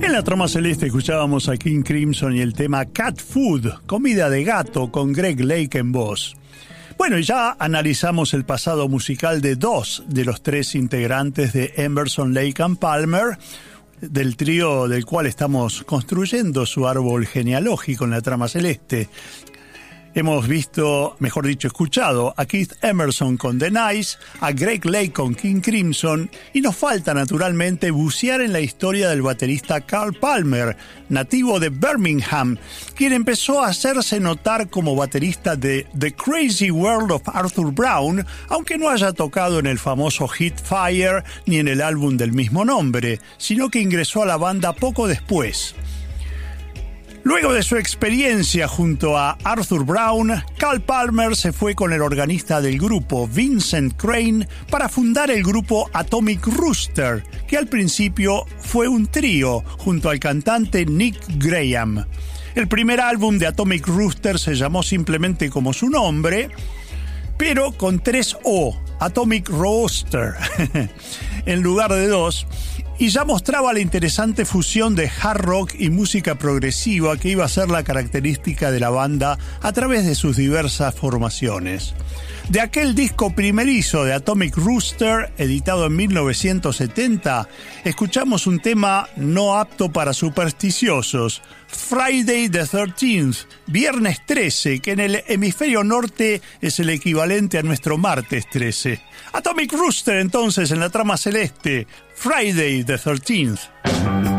En la trama celeste escuchábamos a King Crimson y el tema Cat Food, comida de gato, con Greg Lake en voz. Bueno, y ya analizamos el pasado musical de dos de los tres integrantes de Emerson, Lake and Palmer, del trío del cual estamos construyendo su árbol genealógico en la trama celeste. Hemos visto, mejor dicho, escuchado a Keith Emerson con The Nice, a Greg Lake con King Crimson, y nos falta naturalmente bucear en la historia del baterista Carl Palmer, nativo de Birmingham, quien empezó a hacerse notar como baterista de The Crazy World of Arthur Brown, aunque no haya tocado en el famoso hit Fire ni en el álbum del mismo nombre, sino que ingresó a la banda poco después. Luego de su experiencia junto a Arthur Brown, Carl Palmer se fue con el organista del grupo, Vincent Crane, para fundar el grupo Atomic Rooster, que al principio fue un trío junto al cantante Nick Graham. El primer álbum de Atomic Rooster se llamó simplemente como su nombre, pero con 3 O, Atomic Rooster, en lugar de 2, y ya mostraba la interesante fusión de hard rock y música progresiva que iba a ser la característica de la banda a través de sus diversas formaciones. De aquel disco primerizo de Atomic Rooster, editado en 1970, escuchamos un tema no apto para supersticiosos, Friday the 13th, Viernes 13, que en el hemisferio norte es el equivalente a nuestro martes 13. Atomic Rooster entonces en la trama celeste, Friday the 13th.